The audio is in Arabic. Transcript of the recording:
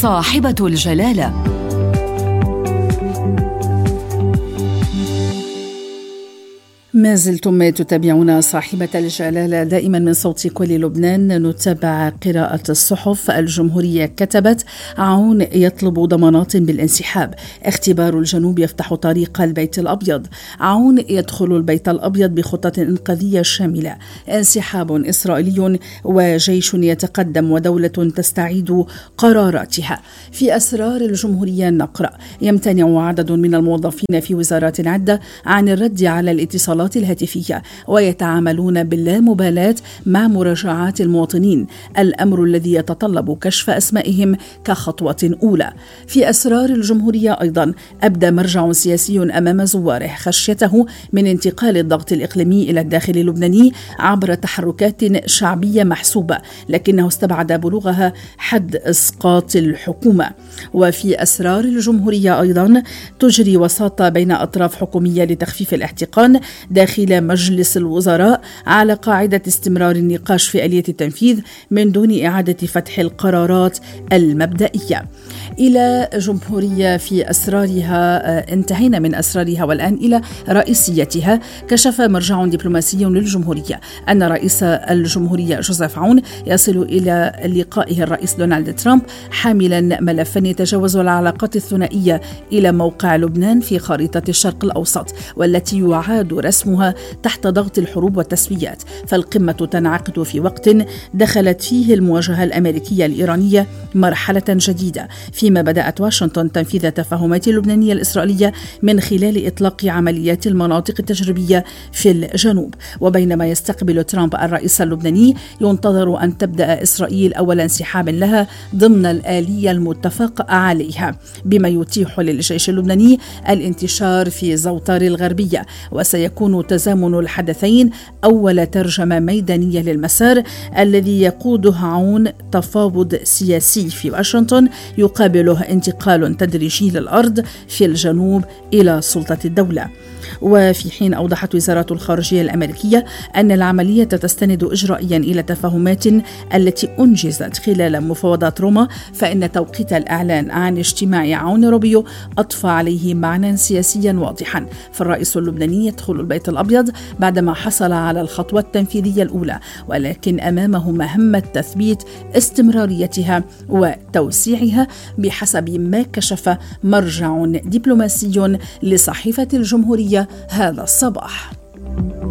صاحبة الجلالة. ما زلتم تتابعون صاحبة الجلالة دائما من صوت كل لبنان. نتابع قراءة الصحف. الجمهورية كتبت: عون يطلب ضمانات بالانسحاب، اختبار الجنوب يفتح طريق البيت الأبيض، عون يدخل البيت الأبيض بخطة إنقاذية شاملة، انسحاب إسرائيلي وجيش يتقدم ودولة تستعيد قراراتها. في أسرار الجمهورية نقرأ: يمتنع عدد من الموظفين في وزارات عدة عن الرد على الاتصالات الهاتفية ويتعاملون باللامبالاة مع مراجعات المواطنين، الأمر الذي يتطلب كشف أسمائهم كخطوة أولى. في أسرار الجمهورية أيضا: أبدى مرجع سياسي أمام زواره خشيته من انتقال الضغط الإقليمي إلى الداخل اللبناني عبر تحركات شعبية محسوبة، لكنه استبعد بلوغها حد إسقاط الحكومة. وفي أسرار الجمهورية أيضا: تجري وساطة بين أطراف حكومية لتخفيف الاحتقان داخل مجلس الوزراء على قاعدة استمرار النقاش في آلية التنفيذ من دون إعادة فتح القرارات المبدئية. إلى جمهورية في أسرارها انتهينا من أسرارها والآن إلى رئيسيتها. كشف مرجع دبلوماسي للجمهورية أن رئيس الجمهورية جوزيف عون يصل إلى لقائه الرئيس دونالد ترامب حاملا ملفا يتجاوز العلاقات الثنائية إلى موقع لبنان في خريطة الشرق الأوسط، والتي يعاد رسمها تحت ضغط الحروب والتسويات. فالقمة تنعقد في وقت دخلت فيه المواجهة الأمريكية الإيرانية مرحلة جديدة، فيما بدأت واشنطن تنفيذ تفاهمات اللبنانية الإسرائيلية من خلال إطلاق عمليات المناطق التجريبية في الجنوب. وبينما يستقبل ترامب الرئيس اللبناني، ينتظر أن تبدأ إسرائيل أول انسحاب لها ضمن الآلية المتفق عليها، بما يتيح للجيش اللبناني الانتشار في زوطار الغربية. وسيكون تزامن الحدثين أول ترجمة ميدانية للمسار الذي يقوده عون تفاوض سياسي في واشنطن يقابله انتقال تدريجي للأرض في الجنوب إلى سلطة الدولة. وفي حين أوضحت وزارة الخارجية الأمريكية أن العملية تستند إجرائيا إلى تفاهمات التي أنجزت خلال مفاوضات روما، فإن توقيت الإعلان عن اجتماع عون روبيو أضفى عليه معنى سياسيا واضحا. فالرئيس اللبناني يدخل البيت الأبيض بعدما حصل على الخطوة التنفيذية الأولى، ولكن أمامه مهمة تثبيت استمراريتها وتوسيعها بحسب ما كشف مرجع دبلوماسي لصحيفة الجمهورية هذا الصباح.